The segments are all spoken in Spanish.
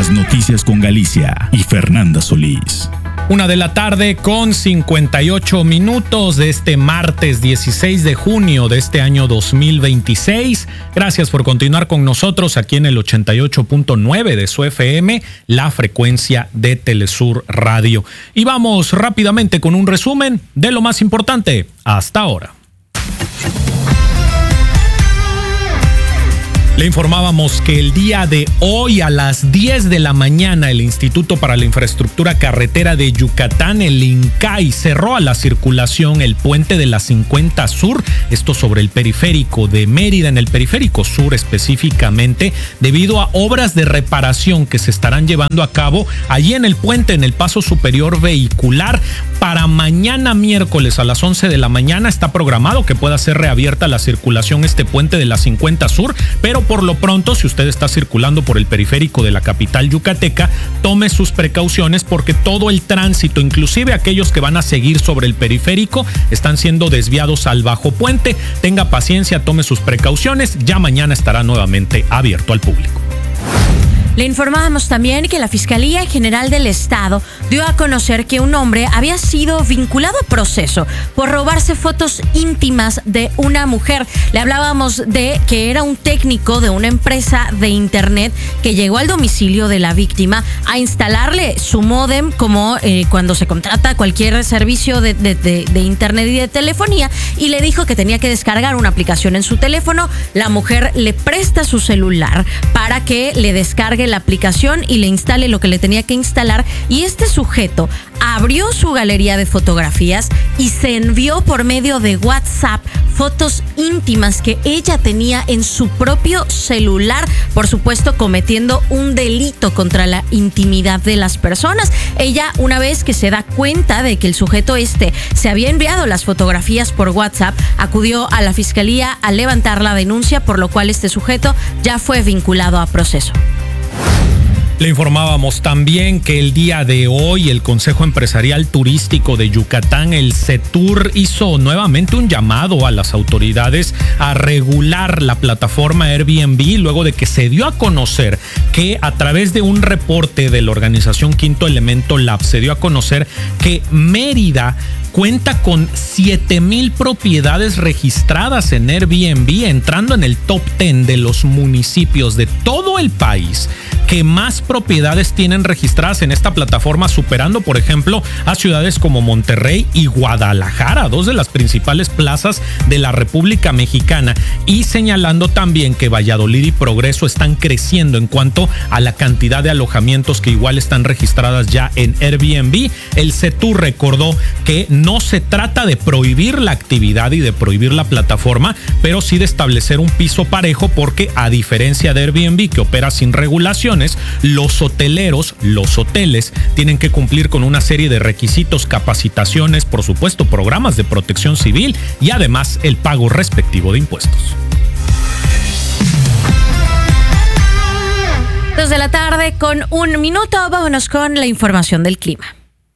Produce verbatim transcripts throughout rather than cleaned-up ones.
Las noticias con Galicia y Fernanda Solís. Una de la tarde con cincuenta y ocho minutos de este martes dieciséis de junio de este año dos mil veintiséis. Gracias por continuar con nosotros aquí en el ochenta y ocho punto nueve de su F M, la frecuencia de Telesur Radio. Y vamos rápidamente con un resumen de lo más importante hasta ahora. Le informábamos que el día de hoy a las diez de la mañana el Instituto para la Infraestructura Carretera de Yucatán, el INCAI, cerró a la circulación el puente de la cincuenta Sur, esto sobre el periférico de Mérida, en el periférico sur específicamente, debido a obras de reparación que se estarán llevando a cabo allí en el puente, en el paso superior vehicular. Para mañana miércoles a las once de la mañana está programado que pueda ser reabierta la circulación este puente de la cincuenta Sur, pero por lo pronto, si usted está circulando por el periférico de la capital yucateca, tome sus precauciones porque todo el tránsito, inclusive aquellos que van a seguir sobre el periférico, están siendo desviados al bajo puente. Tenga paciencia, tome sus precauciones, ya mañana estará nuevamente abierto al público. Le informábamos también que la Fiscalía General del Estado dio a conocer que un hombre había sido vinculado a proceso por robarse fotos íntimas de una mujer. Le hablábamos de que era un técnico de una empresa de internet que llegó al domicilio de la víctima a instalarle su módem, como eh, cuando se contrata cualquier servicio de, de, de, de internet y de telefonía, y le dijo que tenía que descargar una aplicación en su teléfono. La mujer le presta su celular para que le descargue la aplicación y le instale lo que le tenía que instalar, y este sujeto abrió su galería de fotografías y se envió por medio de WhatsApp fotos íntimas que ella tenía en su propio celular, por supuesto cometiendo un delito contra la intimidad de las personas. Ella, una vez que se da cuenta de que el sujeto este se había enviado las fotografías por WhatsApp, acudió a la fiscalía a levantar la denuncia, por lo cual este sujeto ya fue vinculado a proceso. Le informábamos también que el día de hoy el Consejo Empresarial Turístico de Yucatán, el CETUR, hizo nuevamente un llamado a las autoridades a regular la plataforma Airbnb luego de que se dio a conocer que a través de un reporte de la organización Quinto Elemento Lab se dio a conocer que Mérida cuenta con siete mil propiedades registradas en Airbnb, entrando en el top diez de los municipios de todo el país que más propiedades tienen registradas en esta plataforma, superando, por ejemplo, a ciudades como Monterrey y Guadalajara, dos de las principales plazas de la República Mexicana, y señalando también que Valladolid y Progreso están creciendo en cuanto a la cantidad de alojamientos que igual están registradas ya en Airbnb. El CETUR recordó que no se trata de prohibir la actividad y de prohibir la plataforma, pero sí de establecer un piso parejo, porque a diferencia de Airbnb, que opera sin regulaciones, los hoteleros, los hoteles, tienen que cumplir con una serie de requisitos, capacitaciones, por supuesto, programas de protección civil y además el pago respectivo de impuestos. Dos de la tarde con un minuto, vámonos con la información del clima.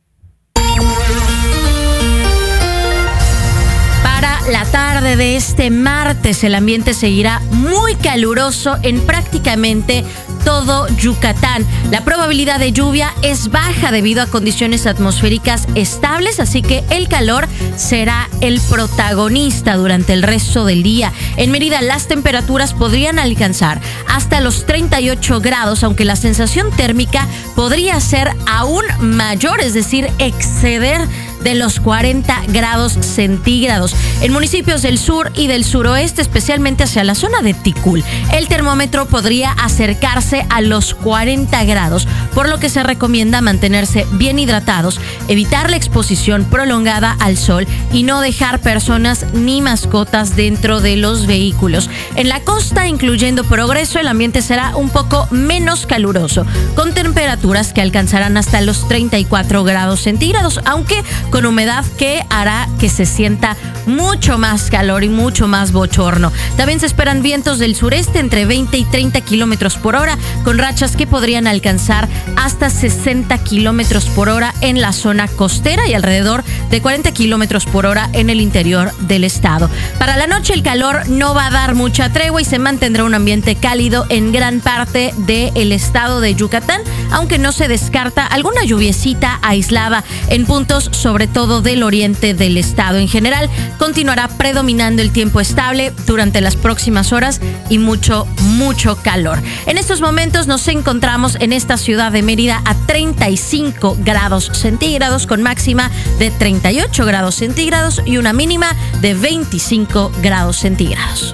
La tarde de este martes el ambiente seguirá muy caluroso en prácticamente todo Yucatán. La probabilidad de lluvia es baja debido a condiciones atmosféricas estables, así que el calor será el protagonista durante el resto del día. En Mérida las temperaturas podrían alcanzar hasta los treinta y ocho grados, aunque la sensación térmica podría ser aún mayor, es decir, exceder de los cuarenta grados centígrados. En municipios del sur y del suroeste, especialmente hacia la zona de Ticul, el termómetro podría acercarse a los cuarenta grados, por lo que se recomienda mantenerse bien hidratados, evitar la exposición prolongada al sol y no dejar personas ni mascotas dentro de los vehículos. En la costa, incluyendo Progreso, el ambiente será un poco menos caluroso, con temperaturas que alcanzarán hasta los treinta y cuatro grados centígrados, aunque con humedad que hará que se sienta mucho más calor y mucho más bochorno. También se esperan vientos del sureste entre veinte y treinta kilómetros por hora, con rachas que podrían alcanzar hasta sesenta kilómetros por hora en la zona costera y alrededor de cuarenta kilómetros por hora en el interior del estado. Para la noche el calor no va a dar mucha tregua y se mantendrá un ambiente cálido en gran parte del estado de Yucatán, aunque no se descarta alguna lluviecita aislada en puntos sobre todo del oriente del estado. En general, continuará predominando el tiempo estable durante las próximas horas y mucho, mucho calor. En estos momentos nos encontramos en esta ciudad de Mérida a treinta y cinco grados centígrados, con máxima de treinta y ocho grados centígrados y una mínima de veinticinco grados centígrados.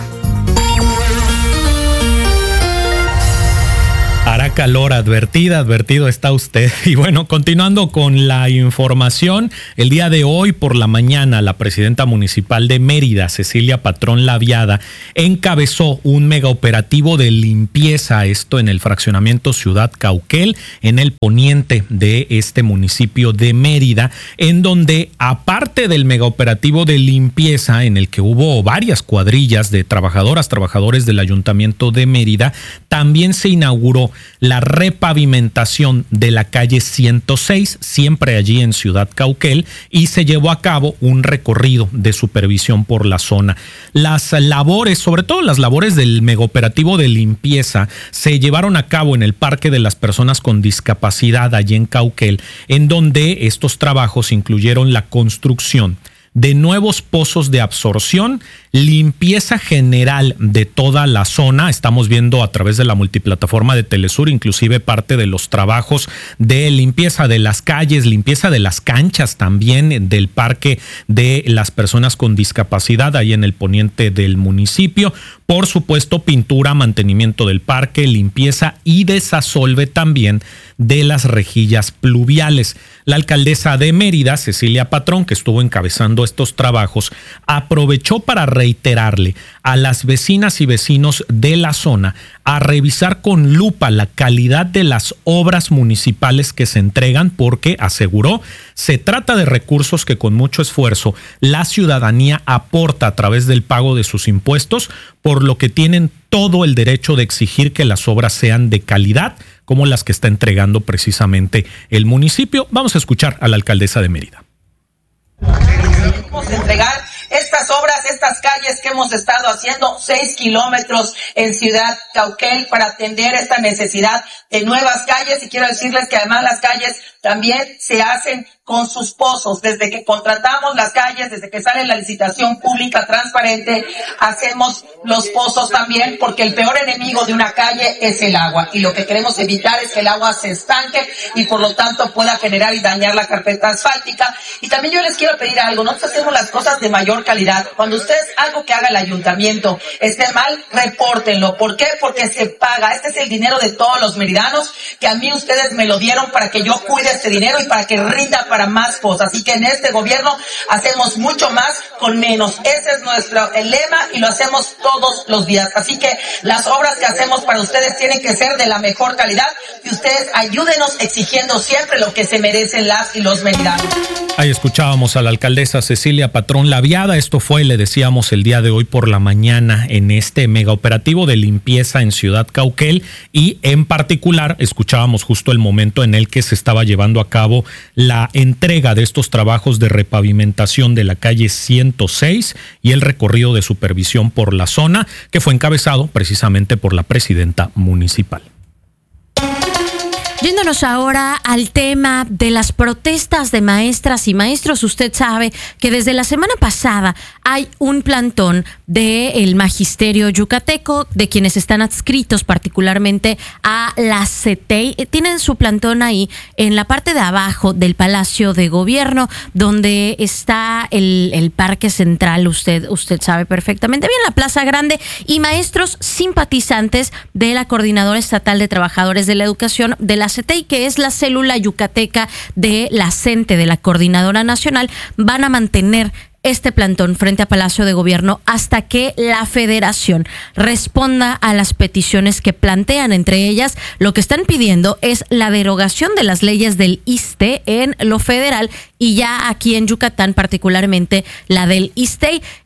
Hará calor, advertida, advertido está usted. Y bueno, continuando con la información, el día de hoy por la mañana la presidenta municipal de Mérida, Cecilia Patrón Laviada, encabezó un megaoperativo de limpieza, esto en el fraccionamiento Ciudad Cauquel, en el poniente de este municipio de Mérida, en donde aparte del megaoperativo de limpieza en el que hubo varias cuadrillas de trabajadoras, trabajadores del Ayuntamiento de Mérida, también se inauguró la repavimentación de la calle ciento seis, siempre allí en Ciudad Cauquel, y se llevó a cabo un recorrido de supervisión por la zona. Las labores, sobre todo las labores del megaoperativo de limpieza, se llevaron a cabo en el Parque de las Personas con Discapacidad allí en Cauquel, en donde estos trabajos incluyeron la construcción de nuevos pozos de absorción, limpieza general de toda la zona. Estamos viendo a través de la multiplataforma de Telesur inclusive parte de los trabajos de limpieza de las calles, limpieza de las canchas también del Parque de las Personas con Discapacidad ahí en el poniente del municipio. Por supuesto, pintura, mantenimiento del parque, limpieza y desasolve también de las rejillas pluviales. La alcaldesa de Mérida, Cecilia Patrón, que estuvo encabezando estos trabajos, aprovechó para reiterarle a las vecinas y vecinos de la zona a revisar con lupa la calidad de las obras municipales que se entregan, porque, aseguró, se trata de recursos que con mucho esfuerzo la ciudadanía aporta a través del pago de sus impuestos, por lo que tienen todo el derecho de exigir que las obras sean de calidad, como las que está entregando precisamente el municipio. Vamos a escuchar a la alcaldesa de Mérida. Queremos entregar estas obras, estas calles que hemos estado haciendo, seis kilómetros en Ciudad Cauquel, para atender esta necesidad de nuevas calles. Y quiero decirles que además las calles también se hacen con sus pozos. Desde que contratamos las calles, desde que sale la licitación pública transparente, hacemos los pozos también, porque el peor enemigo de una calle es el agua, y lo que queremos evitar es que el agua se estanque y por lo tanto pueda generar y dañar la carpeta asfáltica. Y también yo les quiero pedir algo: nosotros hacemos las cosas de mayor calidad. Cuando ustedes, algo que haga el ayuntamiento esté mal, repórtenlo. ¿Por qué? Porque se paga. Este es el dinero de todos los meridanos, que a mí ustedes me lo dieron para que yo cuide este dinero y para que rinda para más cosas. Así que en este gobierno hacemos mucho más con menos. Ese es nuestro el lema y lo hacemos todos los días. Así que las obras que hacemos para ustedes tienen que ser de la mejor calidad, y ustedes ayúdenos exigiendo siempre lo que se merecen las y los meridanos. Ahí escuchábamos a la alcaldesa Cecilia Patrón Laviada. Esto fue, le decíamos, el día de hoy por la mañana en este megaoperativo de limpieza en Ciudad Cauquel, y en particular escuchábamos justo el momento en el que se estaba llevando a cabo la entrega de estos trabajos de repavimentación de la calle ciento seis y el recorrido de supervisión por la zona, que fue encabezado precisamente por la presidenta municipal. Yéndonos ahora al tema de las protestas de maestras y maestros, usted sabe que desde la semana pasada hay un plantón del magisterio yucateco, de quienes están adscritos particularmente a la C T I. Tienen su plantón ahí en la parte de abajo del Palacio de Gobierno, donde está el, el Parque Central, usted, usted sabe perfectamente bien, la Plaza Grande, y maestros simpatizantes de la Coordinadora Estatal de Trabajadores de la Educación de la C T I, que es la célula yucateca de la CENTE, de la Coordinadora Nacional, van a mantener este plantón frente a Palacio de Gobierno hasta que la Federación responda a las peticiones que plantean. Entre ellas, lo que están pidiendo es la derogación de las leyes del ISSSTE en lo federal, y ya aquí en Yucatán particularmente la del ISSSTEI.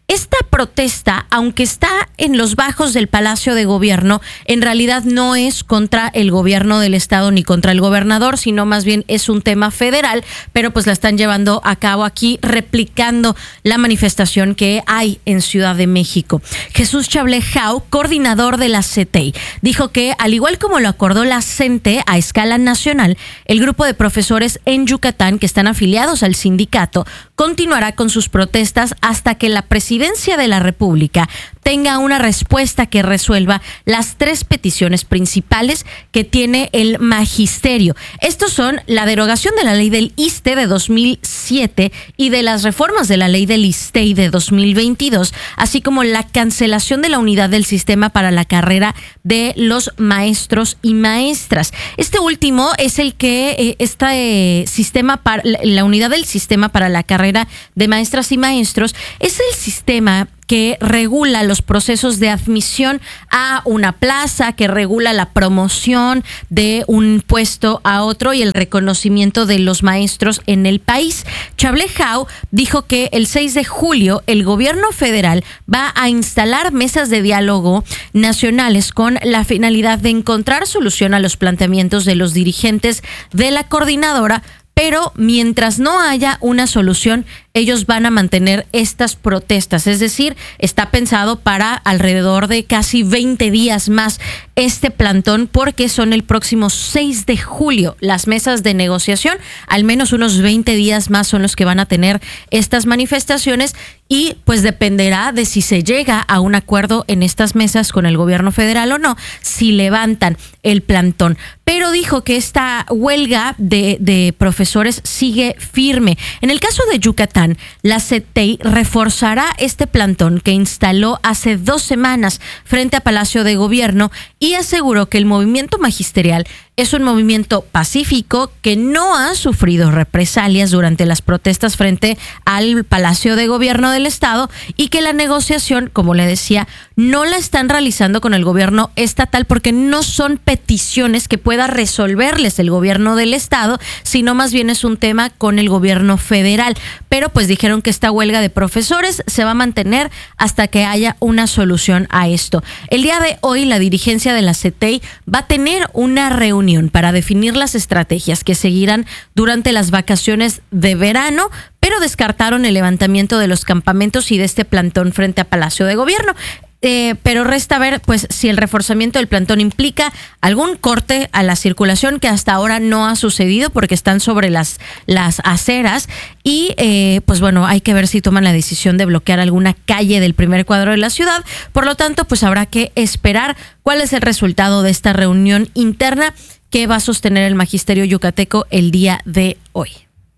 Esta protesta, aunque está en los bajos del Palacio de Gobierno, en realidad no es contra el gobierno del estado ni contra el gobernador, sino más bien es un tema federal, pero pues la están llevando a cabo aquí, replicando la manifestación que hay en Ciudad de México. Jesús Chablejau, coordinador de la C T I, dijo que, al igual como lo acordó la CENTE a escala nacional, el grupo de profesores en Yucatán que están afiliados al sindicato continuará con sus protestas hasta que la presidencia de la República tenga una respuesta que resuelva las tres peticiones principales que tiene el magisterio. Estos son la derogación de la ley del ISSSTE de dos mil siete y de las reformas de la ley del ISSSTEI de dos mil veintidós, así como la cancelación de la unidad del sistema para la carrera de los maestros y maestras. Este último es el que eh, este eh, sistema para la unidad del sistema para la carrera de maestras y maestros es el sistema que regula los procesos de admisión a una plaza, que regula la promoción de un puesto a otro y el reconocimiento de los maestros en el país. Chablejau dijo que el seis de julio el gobierno federal va a instalar mesas de diálogo nacionales con la finalidad de encontrar solución a los planteamientos de los dirigentes de la coordinadora, pero mientras no haya una solución, ellos van a mantener estas protestas. Es decir, está pensado para alrededor de casi veinte días más este plantón, porque son el próximo seis de julio las mesas de negociación. Al menos unos veinte días más son los que van a tener estas manifestaciones y pues dependerá de si se llega a un acuerdo en estas mesas con el gobierno federal o no, si levantan el plantón. Pero dijo que esta huelga de, de profesores sigue firme. En el caso de Yucatán, la C T I reforzará este plantón que instaló hace dos semanas frente a Palacio de Gobierno y aseguró que el movimiento magisterial es un movimiento pacífico que no ha sufrido represalias durante las protestas frente al Palacio de Gobierno del Estado y que la negociación, como le decía, no la están realizando con el gobierno estatal porque no son peticiones que pueda resolverles el gobierno del Estado, sino más bien es un tema con el gobierno federal. Pero pues dijeron que esta huelga de profesores se va a mantener hasta que haya una solución a esto. El día de hoy la dirigencia de la C T I va a tener una reunión para definir las estrategias que seguirán durante las vacaciones de verano, pero descartaron el levantamiento de los campamentos y de este plantón frente a Palacio de Gobierno. Eh, pero resta ver pues si el reforzamiento del plantón implica algún corte a la circulación, que hasta ahora no ha sucedido porque están sobre las, las aceras y eh, pues bueno, hay que ver si toman la decisión de bloquear alguna calle del primer cuadro de la ciudad. Por lo tanto, pues habrá que esperar cuál es el resultado de esta reunión interna que va a sostener el magisterio yucateco el día de hoy.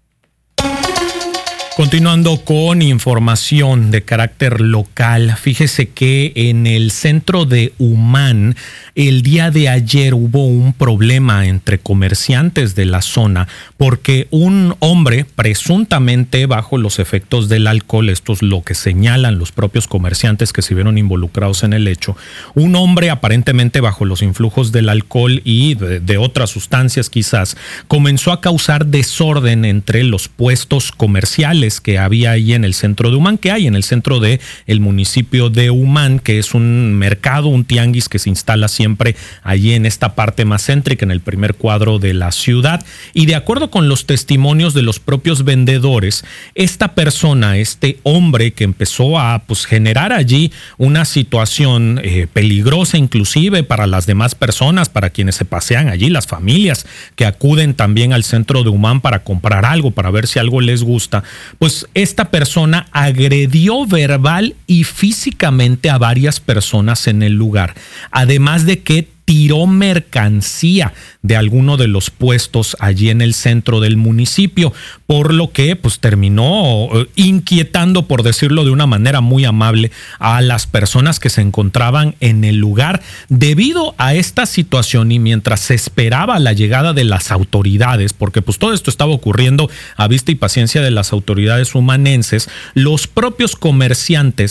Continuando con información de carácter local, fíjese que en el centro de Humán el día de ayer hubo un problema entre comerciantes de la zona porque un hombre presuntamente bajo los efectos del alcohol, esto es lo que señalan los propios comerciantes que se vieron involucrados en el hecho, un hombre aparentemente bajo los influjos del alcohol y de, de otras sustancias quizás, comenzó a causar desorden entre los puestos comerciales que había ahí en el centro de Humán, que hay en el centro de el municipio de Humán, que es un mercado, un tianguis que se instala siempre allí en esta parte más céntrica, en el primer cuadro de la ciudad. Y de acuerdo con los testimonios de los propios vendedores, esta persona, este hombre que empezó a pues, generar allí una situación eh, peligrosa inclusive para las demás personas, para quienes se pasean allí, las familias que acuden también al centro de Humán para comprar algo, para ver si algo les gusta, pues esta persona agredió verbal y físicamente a varias personas en el lugar, además de que tiró mercancía de alguno de los puestos allí en el centro del municipio, por lo que pues terminó inquietando, por decirlo de una manera muy amable, a las personas que se encontraban en el lugar. Debido a esta situación y mientras se esperaba la llegada de las autoridades, porque pues todo esto estaba ocurriendo a vista y paciencia de las autoridades humanenses, los propios comerciantes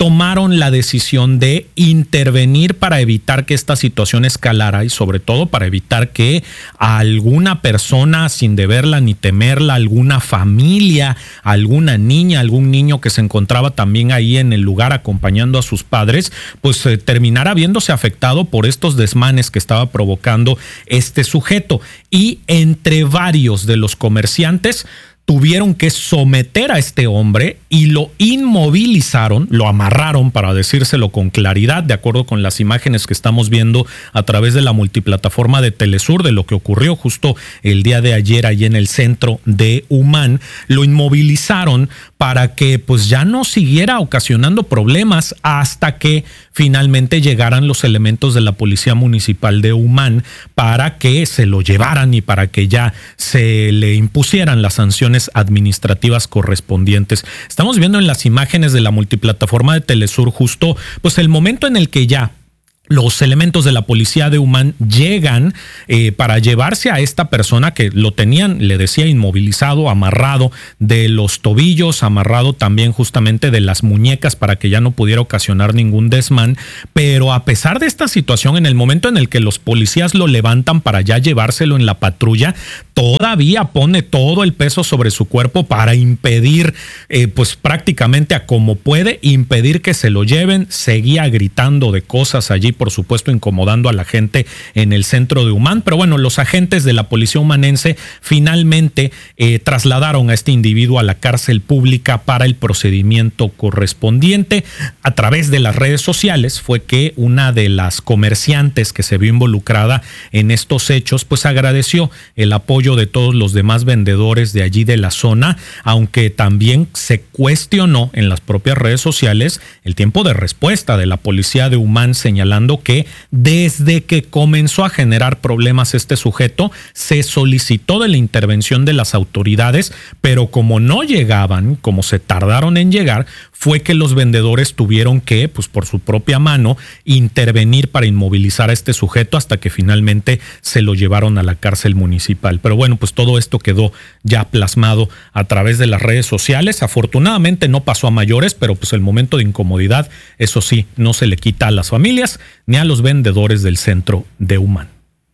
tomaron la decisión de intervenir para evitar que esta situación escalara y sobre todo para evitar que a alguna persona, sin deberla ni temerla, alguna familia, alguna niña, algún niño que se encontraba también ahí en el lugar acompañando a sus padres, pues eh, terminara viéndose afectado por estos desmanes que estaba provocando este sujeto. Y entre varios de los comerciantes tuvieron que someter a este hombre y lo inmovilizaron, lo amarraron, para decírselo con claridad, de acuerdo con las imágenes que estamos viendo a través de la multiplataforma de Telesur, de lo que ocurrió justo el día de ayer allí en el centro de Umán. Lo inmovilizaron para que pues ya no siguiera ocasionando problemas hasta que finalmente llegaran los elementos de la Policía Municipal de Umán para que se lo llevaran y para que ya se le impusieran las sanciones administrativas correspondientes. Estamos viendo en las imágenes de la multiplataforma de Telesur justo pues el momento en el que ya los elementos de la policía de Umán llegan eh, para llevarse a esta persona que lo tenían, le decía, inmovilizado, amarrado de los tobillos, amarrado también justamente de las muñecas para que ya no pudiera ocasionar ningún desmán. Pero a pesar de esta situación, en el momento en el que los policías lo levantan para ya llevárselo en la patrulla, todavía pone todo el peso sobre su cuerpo para impedir, eh, pues prácticamente a como puede, impedir que se lo lleven. Seguía gritando de cosas allí, por supuesto incomodando a la gente en el centro de Umán, pero bueno, los agentes de la policía umanense finalmente eh, trasladaron a este individuo a la cárcel pública para el procedimiento correspondiente. A través de las redes sociales fue que una de las comerciantes que se vio involucrada en estos hechos, pues agradeció el apoyo de todos los demás vendedores de allí de la zona, aunque también se cuestionó en las propias redes sociales el tiempo de respuesta de la policía de Umán, señalando que desde que comenzó a generar problemas este sujeto, se solicitó de la intervención de las autoridades, pero como no llegaban, como se tardaron en llegar, fue que los vendedores tuvieron que, pues por su propia mano, intervenir para inmovilizar a este sujeto hasta que finalmente se lo llevaron a la cárcel municipal. Pero bueno, pues todo esto quedó ya plasmado a través de las redes sociales. Afortunadamente no pasó a mayores, pero pues el momento de incomodidad, eso sí, no se le quita a las familias ni a los vendedores del centro de Umán.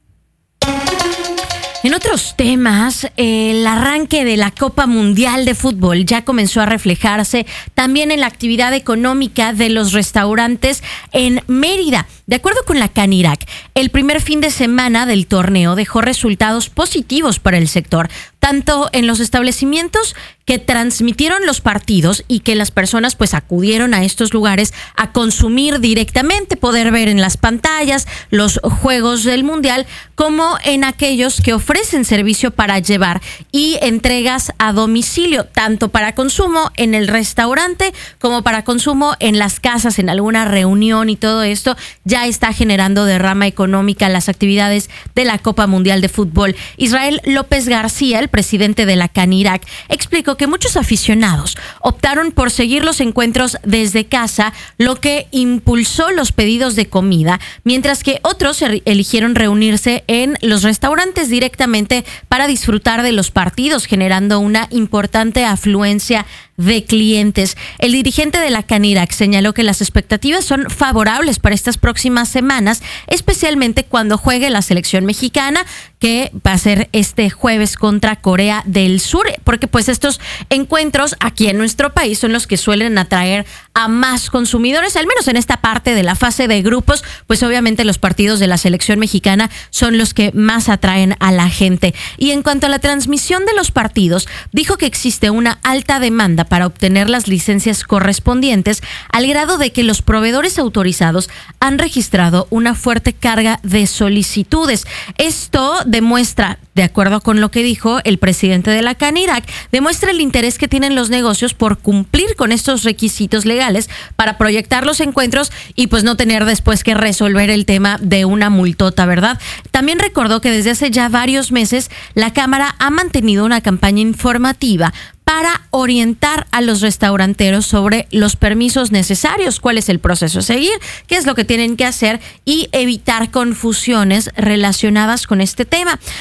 En otros temas, el arranque de la Copa Mundial de Fútbol ya comenzó a reflejarse también en la actividad económica de los restaurantes en Mérida. De acuerdo con la Canirac, el primer fin de semana del torneo dejó resultados positivos para el sector, tanto en los establecimientos que transmitieron los partidos y que las personas pues acudieron a estos lugares a consumir directamente, poder ver en las pantallas los juegos del Mundial, como en aquellos que ofrecen servicio para llevar y entregas a domicilio, tanto para consumo en el restaurante como para consumo en las casas, en alguna reunión, y todo esto ya está generando derrama económica las actividades de la Copa Mundial de Fútbol. Israel López García, el presidente de la Canirac, explicó que muchos aficionados optaron por seguir los encuentros desde casa, lo que impulsó los pedidos de comida, mientras que otros eligieron reunirse en los restaurantes directamente para disfrutar de los partidos, generando una importante afluencia de clientes. El dirigente de la Canirac señaló que las expectativas son favorables para estas próximas semanas, especialmente cuando juegue la selección mexicana, que va a ser este jueves contra Corea del Sur, porque pues estos encuentros aquí en nuestro país son los que suelen atraer a más consumidores, al menos en esta parte de la fase de grupos, pues obviamente los partidos de la selección mexicana son los que más atraen a la gente. Y en cuanto a la transmisión de los partidos, dijo que existe una alta demanda para obtener las licencias correspondientes, al grado de que los proveedores autorizados han registrado una fuerte carga de solicitudes. Esto demuestra, de acuerdo con lo que dijo el presidente de la Canirac, demuestra el interés que tienen los negocios por cumplir con estos requisitos legales para proyectar los encuentros y pues no tener después que resolver el tema de una multota, ¿verdad? También recordó que desde hace ya varios meses la Cámara ha mantenido una campaña informativa para orientar a los restauranteros sobre los permisos necesarios, cuál es el proceso a seguir, qué es lo que tienen que hacer y evitar confusiones relacionadas con este tema. Hasta el momento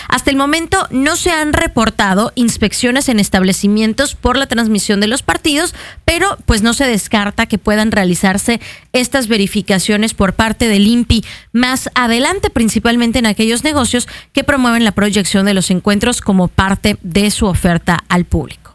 momento no se han reportado inspecciones en establecimientos por la transmisión de los partidos, pero pues no se descarta que puedan realizarse estas verificaciones por parte del I N P I más adelante, principalmente en aquellos negocios que promueven la proyección de los encuentros como parte de su oferta al público.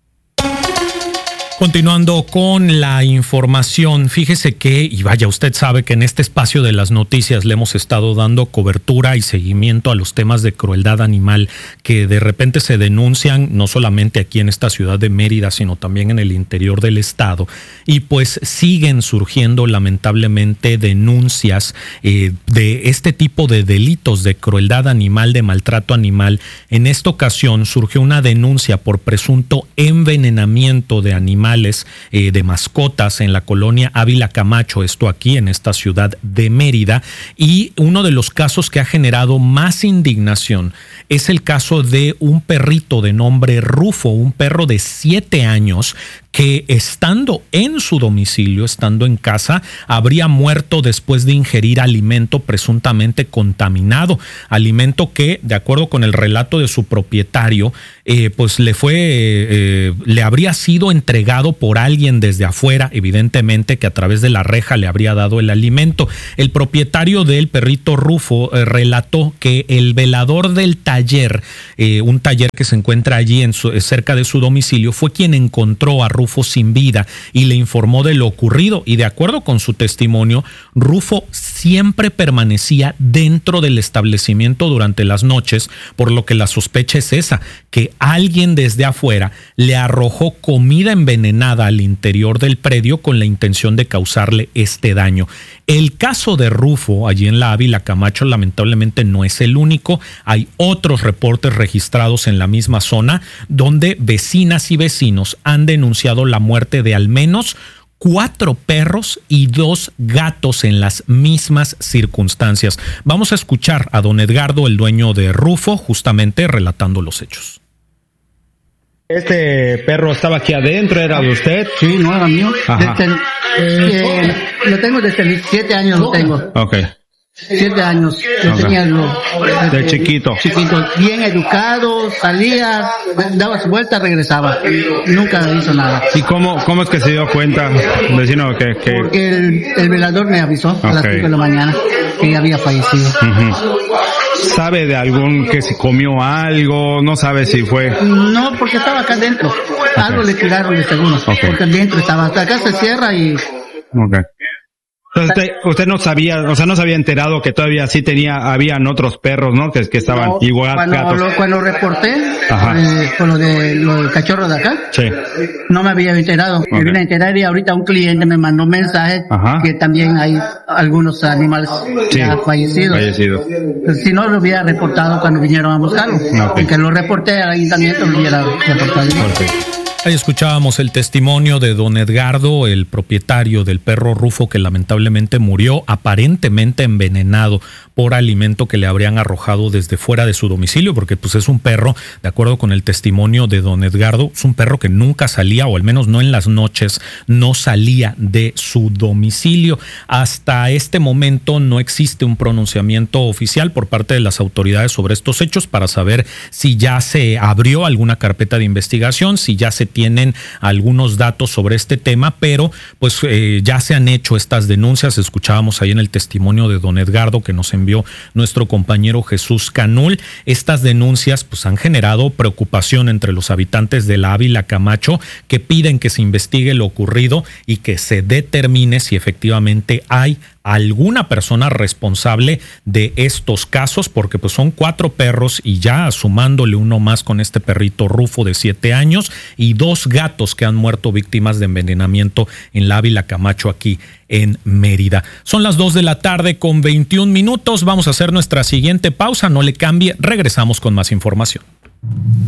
Continuando con la información, fíjese que, y vaya, usted sabe que en este espacio de las noticias le hemos estado dando cobertura y seguimiento a los temas de crueldad animal que de repente se denuncian, no solamente aquí en esta ciudad de Mérida, sino también en el interior del estado. Y pues siguen surgiendo lamentablemente denuncias eh, de este tipo de delitos de crueldad animal, de maltrato animal. En esta ocasión surgió una denuncia por presunto envenenamiento de animales Eh, de mascotas en la colonia Ávila Camacho, esto aquí en esta ciudad de Mérida, y uno de los casos que ha generado más indignación es el caso de un perrito de nombre Rufo, un perro de siete años que estando en su domicilio, estando en casa, habría muerto después de ingerir alimento presuntamente contaminado, alimento que, de acuerdo con el relato de su propietario, eh, pues le fue, eh, le habría sido entregado por alguien desde afuera, evidentemente que a través de la reja le habría dado el alimento. El propietario del perrito Rufo eh, relató que el velador del taller, eh, un taller que se encuentra allí en su, cerca de su domicilio, fue quien encontró a Rufo sin vida y le informó de lo ocurrido, y de acuerdo con su testimonio, Rufo siempre permanecía dentro del establecimiento durante las noches, por lo que la sospecha es esa, que alguien desde afuera le arrojó comida envenenada al interior del predio con la intención de causarle este daño. El caso de Rufo, allí en la Ávila Camacho, lamentablemente no es el único. Hay otros reportes registrados en la misma zona donde vecinas y vecinos han denunciado la muerte de al menos cuatro perros y dos gatos en las mismas circunstancias. Vamos a escuchar a don Edgardo, el dueño de Rufo, justamente relatando los hechos. ¿Este perro estaba aquí adentro? ¿Era de usted? Sí, no era mío. Desde, eh, lo tengo desde siete años, lo tengo. Ok. Siete años. Yo Okay. tenía lo, De desde chiquito. Chiquito, bien educado, salía, daba su vuelta, regresaba. Nunca hizo nada. ¿Y cómo, cómo es que se dio cuenta, vecino, que... que... Porque el, el velador me avisó Okay. a las cinco de la mañana que ya había fallecido. Uh-huh. ¿Sabe de algún que se comió algo? No sabe si fue... No, porque estaba acá adentro. Algo le tiraron de seguro. Okay. Porque adentro estaba. Hasta acá se cierra y... Okay. Entonces usted, usted no sabía, o sea, no se había enterado que todavía sí tenía, habían otros perros, ¿no? Que, que estaban No, igual cuando gatos. Lo, cuando reporté, Ajá. eh, con lo de lo del cachorro de acá, Sí. no me había enterado. Okay. Me vine a enterar y ahorita un cliente me mandó un mensaje Ajá. que también hay algunos animales Sí. ya fallecidos. Fallecido. Si no, lo hubiera reportado cuando vinieron a buscarlo. Okay. Aunque lo reporté al ayuntamiento, lo hubiera reportado. Okay. Ahí escuchábamos el testimonio de don Edgardo, el propietario del perro Rufo, que lamentablemente murió aparentemente envenenado por alimento que le habrían arrojado desde fuera de su domicilio, porque pues es un perro, de acuerdo con el testimonio de don Edgardo, es un perro que nunca salía, o al menos no en las noches, no salía de su domicilio. Hasta este momento no existe un pronunciamiento oficial por parte de las autoridades sobre estos hechos para saber si ya se abrió alguna carpeta de investigación, si ya se tienen algunos datos sobre este tema, pero pues eh, ya se han hecho estas denuncias. Escuchábamos ahí en el testimonio de don Edgardo que nos envió nuestro compañero Jesús Canul. Estas denuncias pues han generado preocupación entre los habitantes de la Ávila Camacho, que piden que se investigue lo ocurrido y que se determine si efectivamente hay alguna persona responsable de estos casos, porque pues son cuatro perros y ya sumándole uno más con este perrito Rufo de siete años y dos gatos que han muerto víctimas de envenenamiento en la Ávila Camacho aquí en Mérida. Son las dos de la tarde con veintiún minutos. Vamos a hacer nuestra siguiente pausa. No le cambie. Regresamos con más información.